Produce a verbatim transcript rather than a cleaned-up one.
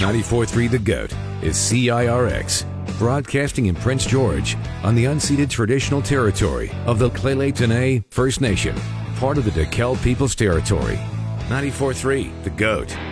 ninety-four point three The Goat is C I R X, broadcasting in Prince George on the unceded traditional territory of the Lheidli T'enneh First Nation, part of the DeKalb People's Territory. ninety-four point three The Goat.